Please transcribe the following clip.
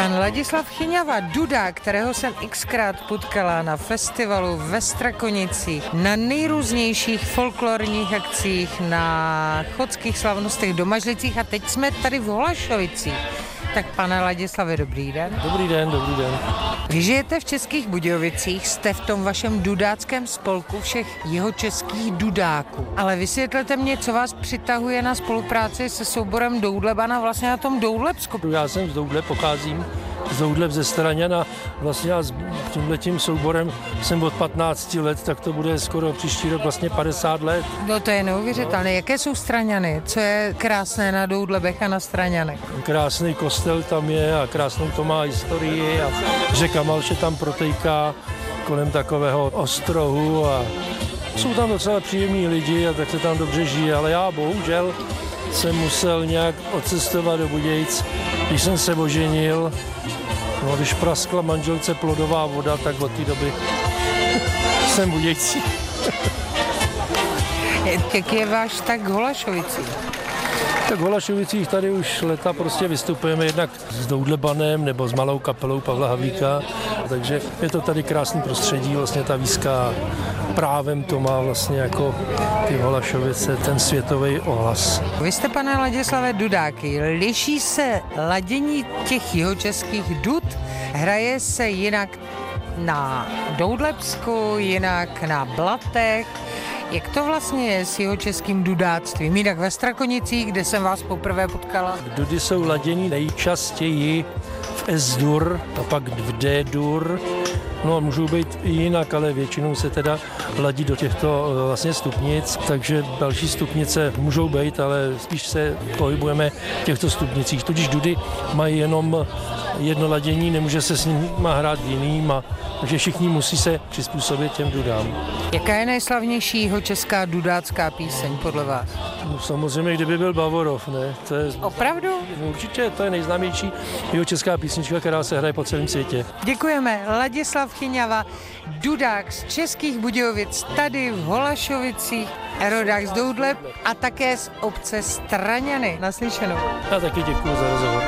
Pan Ladislav Chyňava, dudák, kterého jsem xkrát potkala na festivalu ve Strakonicích, na nejrůznějších folklorních akcích, na chodských slavnostech, domažlicích a teď jsme tady v Holašovicích. Tak pane Ladislave, dobrý den. Dobrý den, dobrý den. Vy žijete v Českých Budějovicích, jste v tom vašem dudáckém spolku všech jihočeských dudáků. Ale vysvětlete mě, co vás přitahuje na spolupráci se souborem Doudleb a vlastně na tom Doudlebsku. Já jsem z Doudleb, pocházím z Doudleb ze Straňan a vlastně já s tímhletím souborem jsem od 15 let, tak to bude skoro příští rok vlastně 50 let. No to je neuvěřitelné. Jaké jsou Straňany? Co je krásné na Doudlebech a na Straňanech? Krásný kostel tam je a krásnou to má historii a řeka Malše tam protéká kolem takového ostrohu a jsou tam docela příjemní lidi a tak se tam dobře žije, ale já bohužel jsem musel nějak odcestovat do Budějic, když jsem se oženil. No, když praskla manželce plodová voda, tak od té doby jsem Budějci. Jak je váš tak k Holašovicích? Tak v Holašovicích tady už leta prostě vystupujeme jednak s Doudlebanem nebo s malou kapelou Pavla Havíka, takže je to tady krásný prostředí, vlastně ta výzka právem to má vlastně jako ty Holašovice, ten světový ohlas. Vy jste, pane Ladislave, dudáky. Liší se ladění těch jihočeských dud? Hraje se jinak na Doudlebsku, jinak na Blatech? Jak to vlastně je s jihočeským dudáctvím? Jinak ve Strakonicích, kde jsem vás poprvé potkala? Dudy jsou ladění nejčastěji v S-dur a pak v D-dur. No, můžou být i jinak, ale většinou se teda ladí do těchto vlastně stupnic, takže další stupnice můžou být, ale spíš se pohybujeme v těchto stupnicích. Tudíž dudy mají jenom jedno ladění, nemůže se s ním hrát jiným, takže všichni musí se přizpůsobit těm dudám. Jaká je nejslavnější jihočeská dudácká píseň podle vás? No, samozřejmě, kdyby byl Bavorov, ne? To je, opravdu? Určitě, to je nejznámější jihočeská písnička, která se hraje po celém světě. Děkujeme. Ladislav Chyňava, dudák z Českých Budějovic, tady v Holašovicích, rodák z Doudleb a také z obce Straňany. Naslyšenou. Já taky děkuji za rozhovor.